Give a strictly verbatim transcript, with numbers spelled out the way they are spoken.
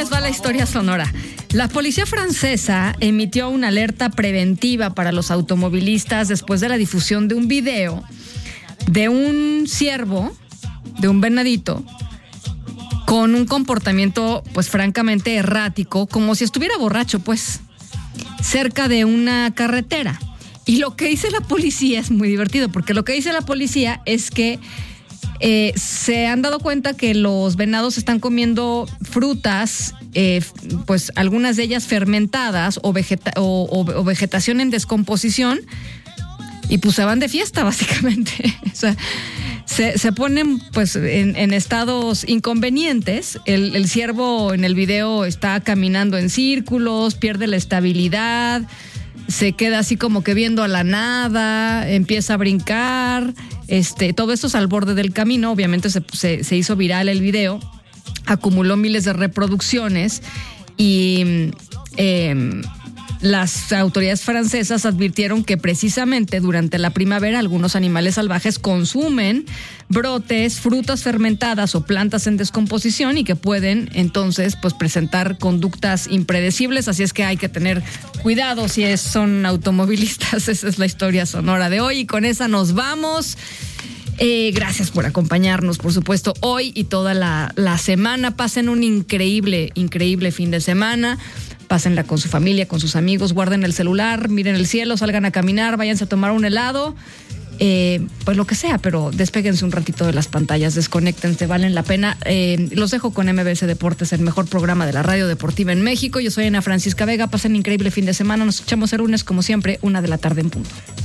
les va la historia sonora. La policía francesa emitió una alerta preventiva para los automovilistas después de la difusión de un video de un ciervo, de un venadito, con un comportamiento, pues francamente errático, como si estuviera borracho, pues, cerca de una carretera. Y lo que dice la policía es muy divertido, porque lo que dice la policía es que eh, se han dado cuenta que los venados están comiendo frutas, eh, pues algunas de ellas fermentadas o, vegeta- o, o, o vegetación en descomposición, y pues se van de fiesta, básicamente. O sea, se, se ponen pues en, en estados inconvenientes. El, el ciervo en el video está caminando en círculos, pierde la estabilidad, se queda así como que viendo a la nada, empieza a brincar, este, todo esto es al borde del camino. Obviamente se, se, se hizo viral el video, acumuló miles de reproducciones y eh, las autoridades francesas advirtieron que precisamente durante la primavera algunos animales salvajes consumen brotes, frutas fermentadas o plantas en descomposición y que pueden entonces pues presentar conductas impredecibles, así es que hay que tener cuidado si es, son automovilistas. Esa es la historia sonora de hoy y con esa nos vamos. Eh, gracias por acompañarnos, por supuesto, hoy y toda la, la semana. Pasen un increíble, increíble fin de semana. Pásenla con su familia, con sus amigos, guarden el celular, miren el cielo, salgan a caminar, váyanse a tomar un helado, eh, pues lo que sea, pero despéguense un ratito de las pantallas, desconéctense, valen la pena. Eh, los dejo con M B S Deportes, el mejor programa de la radio deportiva en México. Yo soy Ana Francisca Vega, pasen increíble fin de semana, nos escuchamos el lunes como siempre, una de la tarde en punto.